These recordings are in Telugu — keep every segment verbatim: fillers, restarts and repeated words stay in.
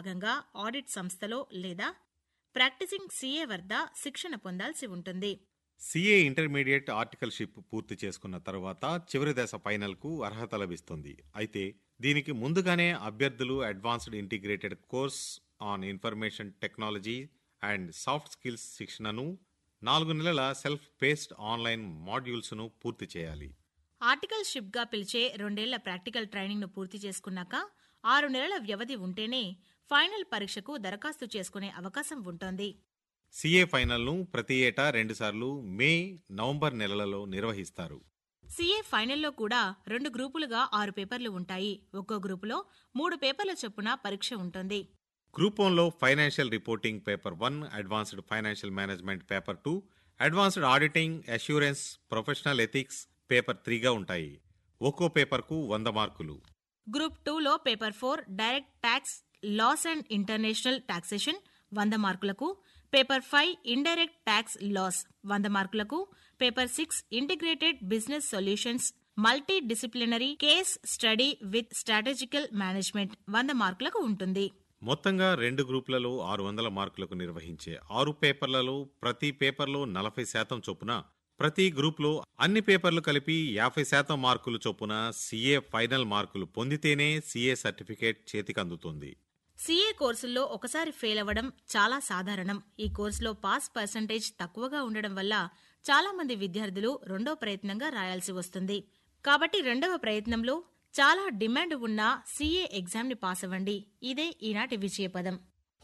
భాగంగా ఆడిట్ సంస్థలో లేదా ప్రాక్టీసింగ్ సీఏ వద్ద శిక్షణ పొందాల్సి ఉంటుంది. సీఏ ఇంటర్మీడియట్ ఆర్టికల్షిప్ పూర్తి చేసుకున్న తర్వాత చివరి దశ ఫైనల్కు అర్హత లభిస్తుంది. అయితే దీనికి ముందుగానే అభ్యర్థులు advanced integrated course on information technology and soft skills శిక్షణను, నాలుగు నెలల సెల్ఫ్ పేస్డ్ ఆన్లైన్ మాడ్యూల్స్ను పూర్తి చేయాలి. ఆర్టికల్షిప్గా పిలిచే రెండేళ్ల ప్రాక్టికల్ ట్రైనింగ్ను పూర్తి చేసుకున్నాక ఆరు నెలల వ్యవధి ఉంటేనే ఫైనల్ పరీక్షకు దరఖాస్తు చేసుకునే అవకాశం ఉంటుంది. సీఏ ఫైనల్ను ప్రతి ఏటా రెండుసార్లు మే, నవంబర్ నెలలలో నిర్వహిస్తారు. సీఏ ఫైనల్లో కూడా రెండు గ్రూపులుగా ఆరు పేపర్లు ఉంటాయి. ఒక్కో గ్రూపులో మూడు పేపర్ల చొప్పున పరీక్ష ఉంటుంది. గ్రూప్ వన్లో financial reporting paper one, advanced financial management paper two, advanced auditing, assurance, professional ethics paper త్రీగా ఉంటాయి. ఒక్కో పేపర్కు వంద మార్కులు. గ్రూప్ టూలో paper four direct tax, loss and international taxation వంద మార్కులకు, paper five indirect tax loss వంద మార్కులకు, paper six integrated business solutions multi disciplinary case study with strategical management వంద మార్కులకు ఉంటుంది. మొత్తంగా రెండు గ్రూపులలో ఆరు వందల మార్కులకు నిర్వహించే ఆరు పేపర్లలో ప్రతి పేపర్లో నలభై శాతం చొప్పున, ప్రతి గ్రూప్లో అన్ని పేపర్లు కలిపి యాభై శాతం మార్కులు చొప్పున సీఏ ఫైనల్ మార్కులు పొందితేనే సీఏ సర్టిఫికేట్ చేతికందుతుంది. సీఏ కోర్సుల్లో ఒకసారి ఫెయిల్ అవ్వడం చాలా సాధారణం. ఈ కోర్సులో పాస్ పర్సంటేజ్ తక్కువగా ఉండడం వల్ల చాలా మంది విద్యార్థులు రెండో ప్రయత్నంగా రాయాల్సి వస్తుంది. కాబట్టి రెండవ ప్రయత్నంలో చాలా డిమాండ్ ఉన్న సీఏ ఎగ్జామ్ ని పాస్ అవ్వండి. ఇదే ఈనాటి విజయపదం.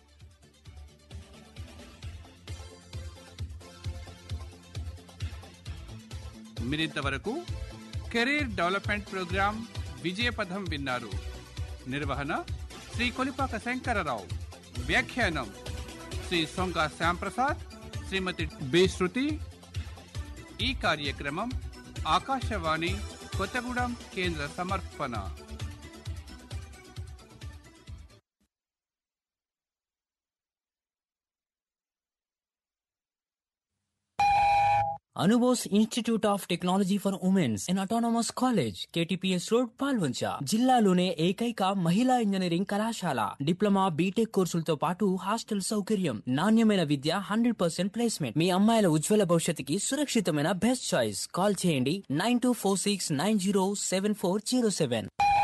మీరింతవరకు కెరీర్ డెవలప్మెంట్ ప్రోగ్రాం విజయపథం విన్నారు. నిర్వహణ శ్రీ కొలిపాక శంకరరావు. వ్యాఖ్యానం శ్రీ సొంగ శ్యాంప్రసాద్, శ్రీమతి బి శృతి. ఈ కార్యక్రమం ఆకాశవాణి కొత్తగూడెం కేంద్ర సమర్పణ. Anubose institute of technology for women's in autonomous college, KTPS road, Palvancha. జిల్లాలోనే ఏకైక మహిళా ఇంజనీరింగ్ కళాశాల. డిప్లొమా, బీటెక్ కోర్సులతో పాటు హాస్టల్ సౌకర్యం, నాణ్యమైన విద్య, హండ్రెడ్ పర్సెంట్ ప్లేస్మెంట్. మీ అమ్మాయిల ఉజ్వల భవిష్యత్తుకి సురక్షితమైన బెస్ట్ చాయిస్. కాల్ చేయండి nine two four six nine zero seven four zero seven.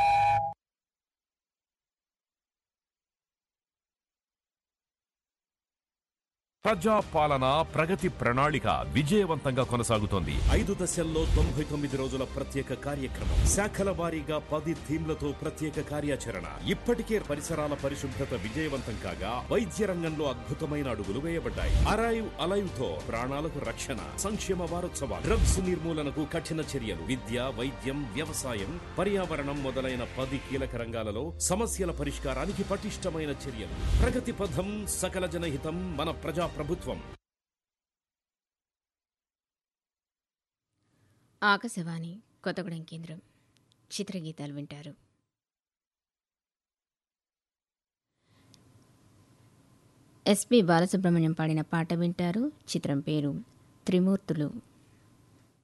ప్రజా పాలన ప్రగతి ప్రణాళిక విజయవంతంగా కొనసాగుతోంది. ఐదు దశల్లో తొంభై తొమ్మిది రోజుల ప్రత్యేక కార్యక్రమం, శాఖల వారీగా పది థీమ్లతో ప్రత్యేక కార్యాచరణ. ఇప్పటికే పరిసరాల పరిశుభ్రత విజయవంతం కాగా వైద్య రంగంలో అద్భుతమైన అడుగులు వేయబడ్డాయి. అరైవ్ అలైవ్ తో ప్రాణాలకు రక్షణ. సంక్షేమ వారోత్సవాలు, డ్రగ్స్ నిర్మూలనకు కఠిన చర్యలు, విద్య, వైద్యం, వ్యవసాయం, పర్యావరణం మొదలైన పది కీలక రంగాలలో సమస్యల పరిష్కారానికి పటిష్టమైన చర్యలు. ప్రగతి పథం, సకల జనహితం, మన ప్రజా ప్రభుత్వం. ఆకాశవాణి కొత్తగూడెం కేంద్రం. చిత్రగీతాలు వింటారు. ఎస్పి బాలసుబ్రహ్మణ్యం పాడిన పాట వింటారు. చిత్రం పేరు త్రిమూర్తులు.